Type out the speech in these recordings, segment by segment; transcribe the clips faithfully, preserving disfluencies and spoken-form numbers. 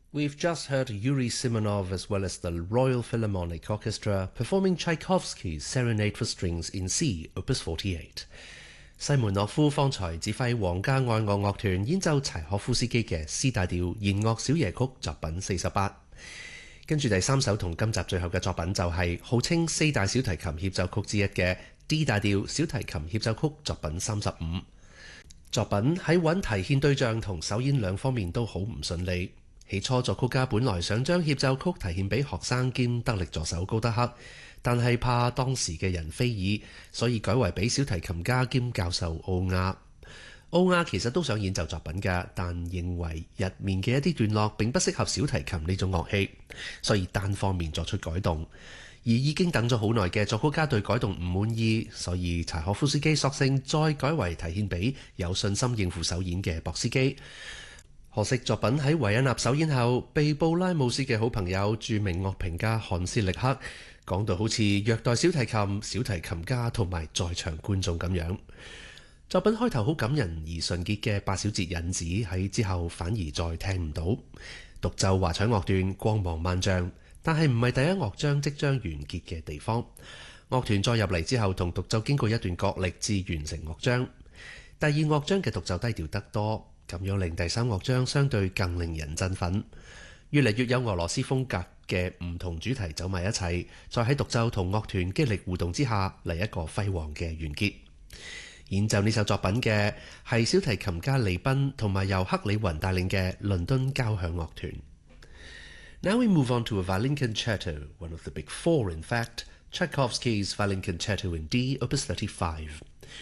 We've just heard Yuri Simonov as well as the Royal Philharmonic Orchestra performing Tchaikovsky's Serenade for Strings in C, Opus forty-eight。西門諾夫方才指揮皇家愛樂樂團演奏柴可夫斯基嘅 C 大調弦樂小夜曲作品四十八。跟住第三首同今集最後嘅作品就係號稱四大小提琴協奏曲之一嘅 D 大調小提琴協奏曲作品三十五。作品喺揾提獻對象同首演兩方面都好唔順利。起初作曲家本來想將協奏曲提獻俾學生兼得力助手高德克，但係怕當時嘅人非議，所以改為俾小提琴家兼教授奧亞。奧亞其實都想演奏作品㗎，但認為入面嘅一啲段落並不適合小提琴呢種樂器，所以單方面作出改動。而已經等咗好耐嘅作曲家對改動唔滿意，所以柴可夫斯基索性再改為提獻俾有信心應付首演嘅博斯基。可惜作品喺維也納首演後，被布拉姆斯嘅好朋友著名樂評家漢斯力克講到好似虐待小提琴、小提琴家同埋在場觀眾咁樣。作品開頭好感人而純潔嘅八小節引子喺之後反而再聽唔到。獨奏華彩樂段光芒萬丈，但係唔係第一樂章即將完結嘅地方。樂團再入嚟之後，同獨奏經過一段角力至完成樂章。第二樂章嘅獨奏低調得多，咁樣令第三樂章相對更令人振奮。越嚟越有俄羅斯風格嘅唔同主題走埋一齊，再喺獨奏同樂團激烈互動之下嚟一個輝煌嘅完結。演奏呢首作品嘅係小提琴家利賓同埋由克里雲帶領嘅倫敦交響樂團。Now we move on to a violin concerto, one of the big four in fact, Tchaikovsky's Violin Concerto in D, Opus thirty-five.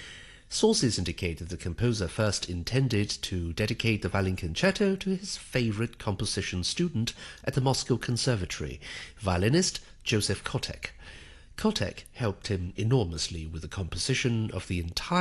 Sources indicate that the composer first intended to dedicate the violin concerto to his favorite composition student at the Moscow Conservatory, violinist Joseph Kotek. Kotek helped him enormously with the composition of the entire